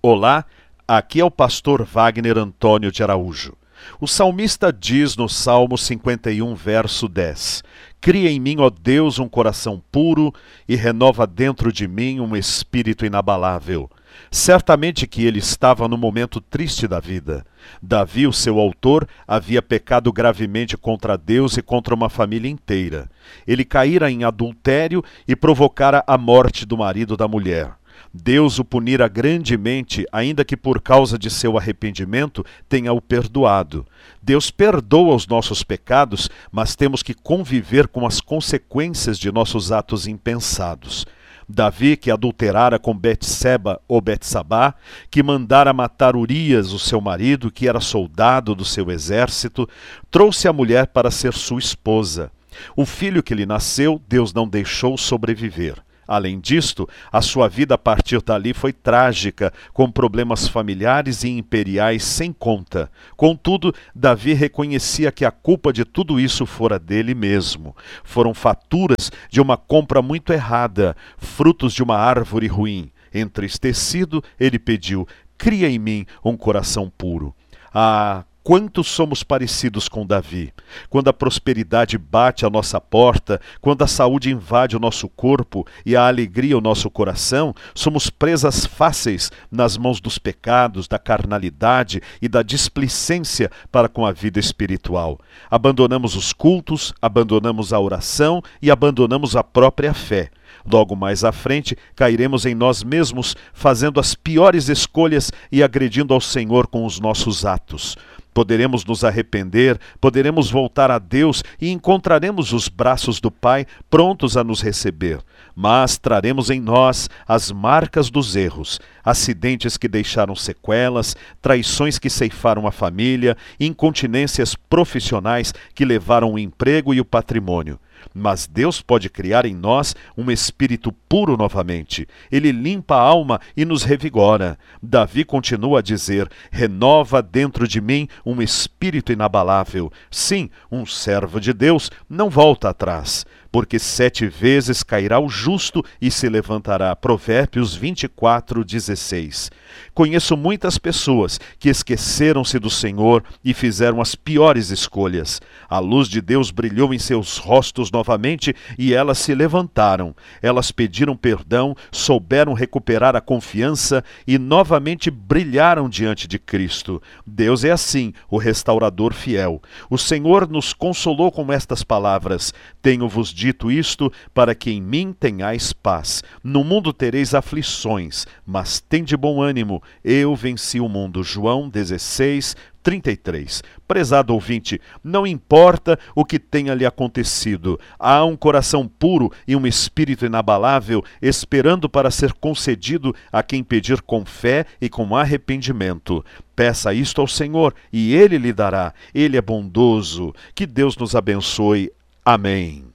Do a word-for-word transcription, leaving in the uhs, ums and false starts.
Olá, aqui é o pastor Wagner Antônio de Araújo. O salmista diz no Salmo cinquenta e um, verso dez: Cria em mim, ó Deus, um coração puro e renova dentro de mim um espírito inabalável. Certamente que ele estava num momento triste da vida. Davi, o seu autor, havia pecado gravemente contra Deus e contra uma família inteira. Ele caíra em adultério e provocara a morte do marido da mulher. Deus o punira grandemente, ainda que por causa de seu arrependimento tenha-o perdoado. Deus perdoa os nossos pecados, mas temos que conviver com as consequências de nossos atos impensados. Davi, que adulterara com Betseba ou Betsabá, que mandara matar Urias, o seu marido, que era soldado do seu exército, trouxe a mulher para ser sua esposa. O filho que lhe nasceu, Deus não deixou sobreviver. Além disto, a sua vida a partir dali foi trágica, com problemas familiares e imperiais sem conta. Contudo, Davi reconhecia que a culpa de tudo isso fora dele mesmo. Foram faturas de uma compra muito errada, frutos de uma árvore ruim. Entristecido, ele pediu: cria em mim um coração puro. Ah, quanto somos parecidos com Davi! Quando a prosperidade bate à nossa porta, quando a saúde invade o nosso corpo e a alegria o nosso coração, somos presas fáceis nas mãos dos pecados, da carnalidade e da displicência para com a vida espiritual. Abandonamos os cultos, abandonamos a oração e abandonamos a própria fé. Logo mais à frente, cairemos em nós mesmos, fazendo as piores escolhas e agredindo ao Senhor com os nossos atos. Poderemos nos arrepender, poderemos voltar a Deus e encontraremos os braços do Pai prontos a nos receber. Mas traremos em nós as marcas dos erros, acidentes que deixaram sequelas, traições que ceifaram a família, incontinências profissionais que levaram o emprego e o patrimônio. Mas Deus pode criar em nós um espírito puro novamente. Ele limpa a alma e nos revigora. Davi continua a dizer: renova dentro de mim um espírito inabalável. Sim, um servo de Deus não volta atrás, porque sete vezes cairá o justo e se levantará. Provérbios vinte e quatro, dezesseis. Conheço muitas pessoas que esqueceram-se do Senhor e fizeram as piores escolhas. A luz de Deus brilhou em seus rostos novamente e elas se levantaram. Elas pediram perdão, souberam recuperar a confiança e novamente brilharam diante de Cristo. Deus é assim, o restaurador fiel. O Senhor nos consolou com estas palavras: tenho-vos dito isto para que em mim tenhais paz. No mundo tereis aflições, mas tende bom ânimo, eu venci o mundo. João dezesseis, trinta e três. Prezado ouvinte, não importa o que tenha lhe acontecido, há um coração puro e um espírito inabalável esperando para ser concedido a quem pedir com fé e com arrependimento. Peça isto ao Senhor e Ele lhe dará. Ele é bondoso. Que Deus nos abençoe. Amém.